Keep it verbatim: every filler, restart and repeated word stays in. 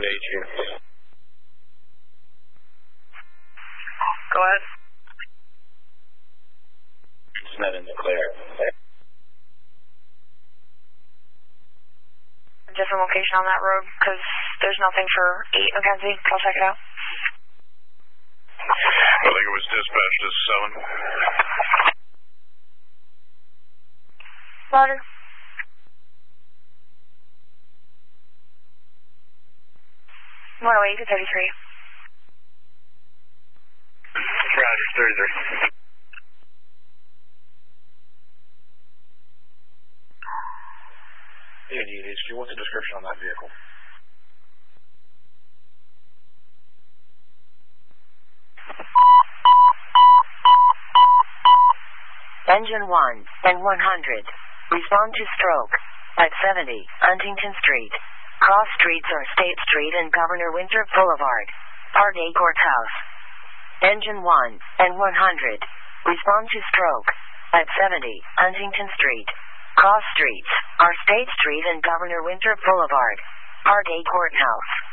H here. Go ahead. It's not in the clear. Different location on that road, because there's nothing for eight Mackenzie. I'll check it out. I think it was dispatched as seven. Louder. one oh eight to thirty-three. Roger, thirty-three. Hey, D H Q, what's the description on that vehicle? Engine one and one hundred. Respond to stroke at seventy Huntington Street. Cross streets are State Street and Governor Winthrop Boulevard. Part A Courthouse. Engine one and one hundred. Respond to stroke at seventy Huntington Street. Cross streets are State Street and Governor Winthrop Boulevard. Part A Courthouse.